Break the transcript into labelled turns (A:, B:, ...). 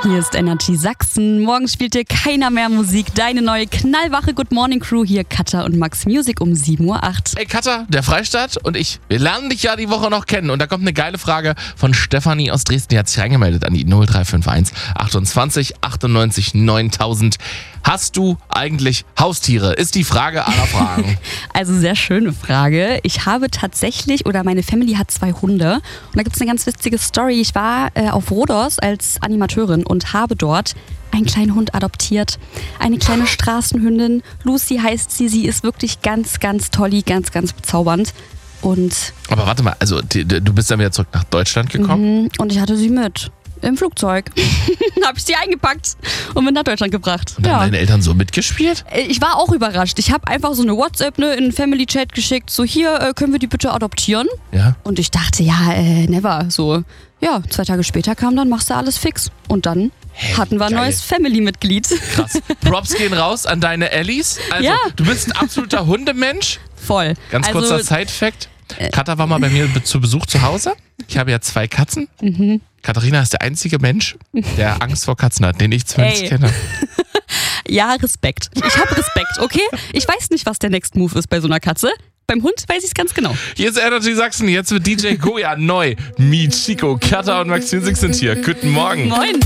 A: Hier ist Energy Sachsen. Morgen spielt dir keiner mehr Musik. Deine neue knallwache Good Morning Crew. Hier Katja und Max Music um 7.08 Uhr.
B: Hey Katja, der Freistaat und ich, wir lernen dich ja die Woche noch kennen. Und da kommt eine geile Frage von Stefanie aus Dresden. Die hat sich reingemeldet an die 0351 28 98 9000. Hast du eigentlich Haustiere? Ist die Frage aller Fragen.
A: Also sehr schöne Frage. Ich habe tatsächlich, oder meine Family hat 2 Hunde. Und da gibt es eine ganz witzige Story. Ich war auf Rhodos als Animateurin und habe dort einen kleinen Hund adoptiert. Eine kleine Straßenhündin. Lucy heißt sie. Sie ist wirklich ganz, ganz tolli, ganz, ganz bezaubernd. Und
B: Aber warte mal, also du bist dann wieder zurück nach Deutschland gekommen?
A: und ich hatte sie mit. Im Flugzeug. Habe ich sie eingepackt und mit nach Deutschland gebracht.
B: Und haben deine Eltern so mitgespielt?
A: Ich war auch überrascht. Ich habe einfach so eine WhatsApp in einen Family-Chat geschickt. So, hier, können wir die bitte adoptieren?
B: Ja.
A: Und ich dachte, ja, never. So, ja, 2 Tage später kam dann, machst du alles fix. Und dann hatten wir ein
B: geil.
A: neues Family-Mitglied.
B: Krass. Props gehen raus an deine Ellis. Also,
A: Ja.
B: du bist ein absoluter Hundemensch.
A: Voll.
B: Ganz kurzer Side-Fact. Katha war mal bei mir zu Besuch zu Hause. Ich habe ja 2 Katzen. Katharina ist der einzige Mensch, der Angst vor Katzen hat, den ich zumindest
A: Ey.
B: kenne.
A: Ja, Respekt. Ich habe Respekt, okay? Ich weiß nicht, was der Next Move ist bei so einer Katze. Beim Hund weiß ich es ganz genau.
B: Hier ist Energy Sachsen, jetzt wird DJ Goya neu. Michiko, Katha und Max Music sind hier. Guten Morgen.
A: Moin.